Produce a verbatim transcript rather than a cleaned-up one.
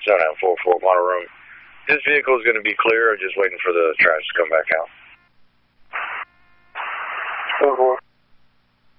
seven nine four four, model room. This vehicle is going to be clear. I'm just waiting for the trash to come back out. seven four.